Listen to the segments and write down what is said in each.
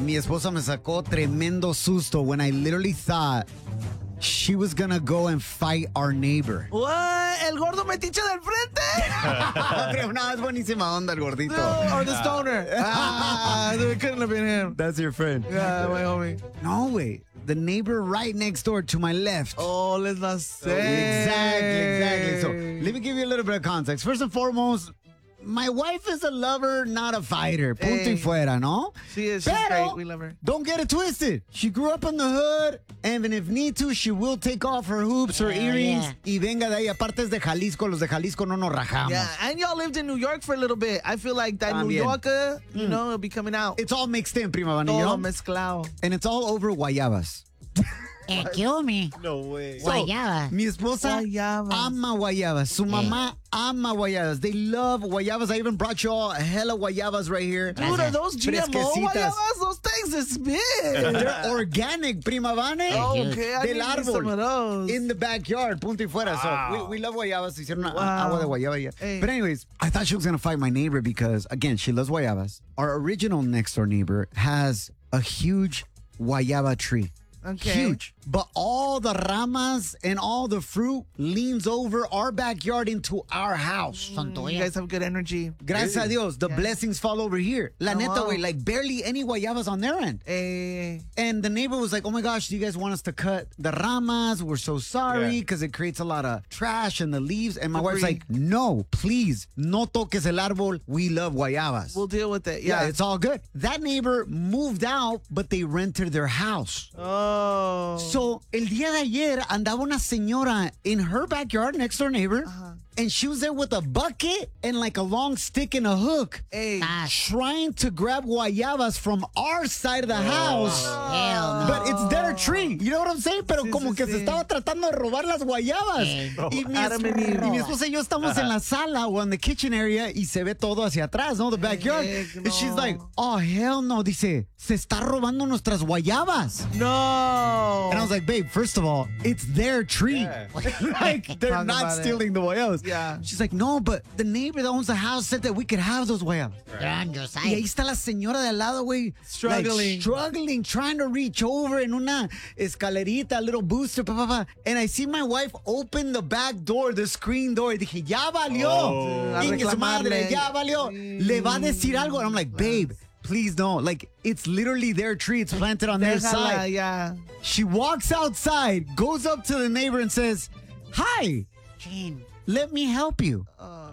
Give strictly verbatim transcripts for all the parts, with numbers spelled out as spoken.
mi esposa me sacó tremendo susto when I literally thought she was gonna go and fight our neighbor. What? El gordo metiche del frente? Pero no, es buenísima onda el gordito. No, or the stoner. Ah, it couldn't have been him. That's your friend. Yeah, my homie. No, way. The neighbor right next door to my left. Oh, let's not say. Exactly, exactly. So let me give you a little bit of context. First and foremost, my wife is a lover, not a fighter. Punto Hey. y fuera, ¿no? She is. She's Pero, great. We love her. don't get it twisted. She grew up in the hood, and if need to, she will take off her hoops, her Yeah, earrings, yeah. y venga de ahí. Aparte es de Jalisco, los de Jalisco no nos rajamos. Yeah, and y'all lived in New York for a little bit. I feel like that New También. Yorker, you know, will be coming out. It's all mixed in, prima Todo vanillo. mezclado. And it's all over guayabas. Eh, kill me. No way. Guayaba. Mi esposa Guayabas. ama guayabas. Su mamá ama guayabas. They love guayabas. I even brought you all hella guayabas right here. Dude, are those G M O Fresquecitas. guayabas? Those things is big. They're organic, prima vane. Oh, okay, I Del need me some of árbol. those. In the backyard, punto y fuera. So we, we love guayabas. Hicieron una- Wow. agua de guayaba ya. Hey. But anyways, I thought she was going to fight my neighbor because, again, she loves guayabas. Our original next door neighbor has a huge guayaba tree. Okay. Huge. But all the ramas and all the fruit leans over our backyard into our house. You guys have good energy. Gracias a Dios, the Yeah. blessings fall over here. La Oh, neta, wow. way, like barely any guayabas on their end. Eh, And the neighbor was like, oh my gosh, do you guys want us to cut the ramas? We're so sorry because it creates a lot of trash and the leaves. And my wife's Debris. like, no, please, no toques el árbol. We love guayabas. we'll deal with it. yeah, Yeah. it's all good. That neighbor moved out, but they rented their house. oh. So, el día de ayer andaba una señora in her backyard, next door neighbor, and she was there with a bucket and like a long stick and a hook, Hey. trying to grab guayabas from our side of the house. Hell no. But it's their tree. You know what I'm saying? Pero Sí, como sí, que sí. se estaba tratando de robar las guayabas. Eh. Y, mi Adam es- and Eve. y mi esposa y yo estamos en la sala o en the kitchen area y se ve todo hacia atrás, ¿no? The backyard. Heck And she's no. like, oh, hell no. Dice, se está robando nuestras guayabas. No. And I was like, babe, first of all, it's their tree. like, they're Talk not about it. stealing the guayabas. Yeah. She's like, no, but the neighbor that owns the house said that we could have those guayabas. They're on your Y ahí side. está la señora de al lado, güey. Struggling. Like, struggling, trying to reach over en una escalerita, a little booster, pa, pa, pa. And I see my wife open the back door, the screen door. Y dije, ya valió. A Ingue su madre, reclamarle. ya valió. Le va a decir algo. And I'm like, babe, please don't. Like, it's literally their tree. It's planted on their Déjala, side. yeah. She walks outside, goes up to the neighbor and says, hi, Chin. let me help you.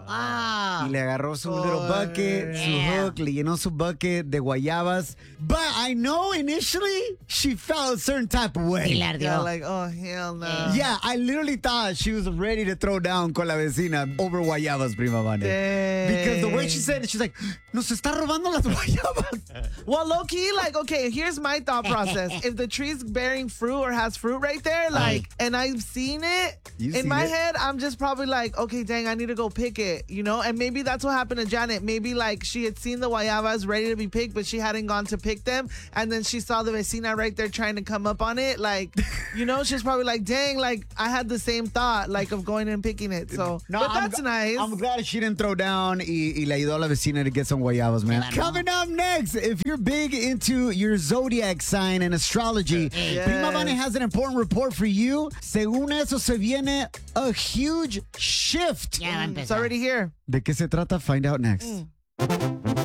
Ah. Y le agarró su little Oh, bucket, su yeah. hook, le llenó su bucket de guayabas. But I know initially she felt a certain type of Y way. le Yeah, ardió. like, oh, hell no. Yeah, I literally thought she was ready to throw down con la vecina over guayabas, prima Vane. Because the way she said it, she's like, nos está robando las guayabas. Well, low key, like, okay, here's my thought process. If the tree's bearing fruit or has fruit right there, like, and I've seen it, You've in seen my it? head, I'm just probably like, okay, dang, I need to go pick it, you know? And maybe that's what happened to Janet. Maybe, like, she had seen the guayabas ready to be picked, but she hadn't gone to pick them. And then she saw the vecina right there trying to come up on it. Like, you know, she's probably like, dang, like, I had the same thought, like, of going and picking it. So, but I'm that's g- nice. I'm glad she didn't throw down y, y le ayudó a la vecina to get some guayabas, man. Claro. Coming up next, if you're big into your zodiac sign and astrology, Yes. Prima Vane has an important report for you. Según eso, se viene a huge shift. Ya va a It's empezar. already here. ¿De qué se trata? Find out next.